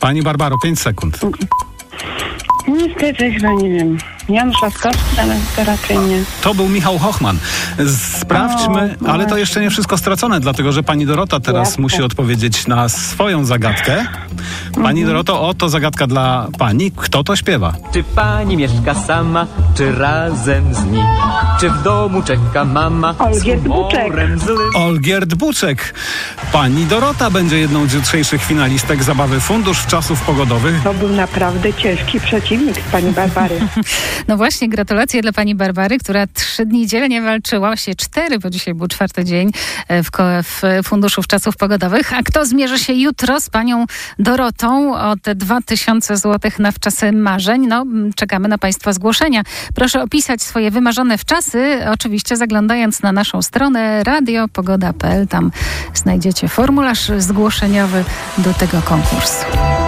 Pani Barbaro, 5 sekund. Niestety chyba nie wiem. Janusz Laskowski, ale to raczej nie. To był Michał Hochman. Sprawdźmy, ale to jeszcze nie wszystko stracone, dlatego że pani Dorota teraz Jasne. musi odpowiedzieć na swoją zagadkę. Pani Doroto, oto zagadka dla pani. Kto to śpiewa? Czy pani mieszka sama, czy razem z nim? Czy w domu czeka mama Olgierd z humorem złym? Olgierd Buczek. Pani Dorota będzie jedną z jutrzejszych finalistek zabawy Fundusz Czasów Pogodowych. To był naprawdę ciężki przeciwnik z pani Barbary. No właśnie, gratulacje dla pani Barbary, która 3 dni dzielnie walczyła, się 4, bo dzisiaj był 4. dzień w Funduszu Czasów Pogodowych. A kto zmierzy się jutro z panią Dorotą o te 2000 zł na wczasy marzeń? No, czekamy na państwa zgłoszenia. Proszę opisać swoje wymarzone wczasy, oczywiście zaglądając na naszą stronę radiopogoda.pl. Tam znajdziecie formularz zgłoszeniowy do tego konkursu.